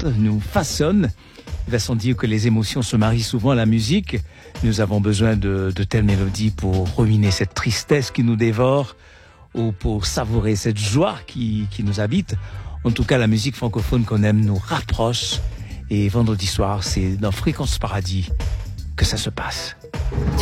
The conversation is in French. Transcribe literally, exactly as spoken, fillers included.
nous façonne. Il va sans dire que les émotions se marient souvent à la musique. Nous avons besoin de, de telles mélodies pour ruminer cette tristesse qui nous dévore ou pour savourer cette joie qui, qui nous habite. En tout cas, la musique francophone qu'on aime nous rapproche. Et vendredi soir, c'est dans Fréquence Paradis que ça se passe.